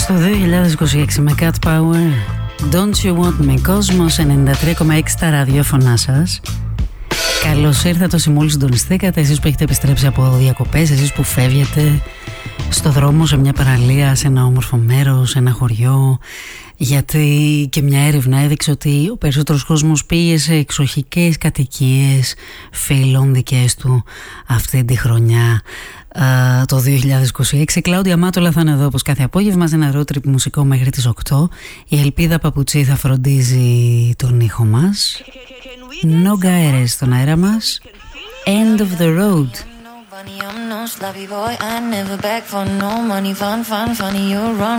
Στο 2026 με Cat Power, Don't You Want Me, Κόσμος 93,6 στα ραδιόφωνά σας. Καλώς ήρθατε όσοι μόλις συντονιστήκατε, εσείς που έχετε επιστρέψει από διακοπές, εσείς που φεύγετε στο δρόμο, σε μια παραλία, σε ένα όμορφο μέρος, σε ένα χωριό. Γιατί και μια έρευνα έδειξε ότι ο περισσότερος κόσμος πήγε σε εξοχικές κατοικίες φίλων δικές του αυτή τη χρονιά. Το 2026 η Κλάουντια Μάτολα θα είναι εδώ όπως κάθε απόγευμα σε ένα road trip μουσικό μέχρι τις 8. Η Ελπίδα Παπουτσί θα φροντίζει τον ήχο μας. No Gaeres στον αέρα μας. End of the Road. I'm no sloppy boy, I never beg for no money, fun, funny, you run